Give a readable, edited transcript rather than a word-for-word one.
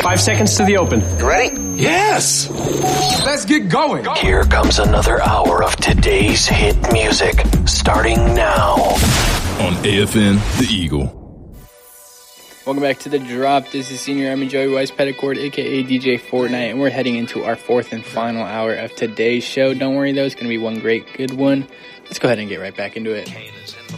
5 seconds to the open. You ready? Yes! Let's get going. Here comes another hour of today's hit music, starting now. On AFN, The Eagle. Welcome back to The Drop. This is Senior Army Joey Weiss Petticord, a.k.a. DJ Fortnite, and we're heading into our fourth and final hour of today's show. Don't worry, though. It's going to be one great, good one. Let's go ahead and get right back into it.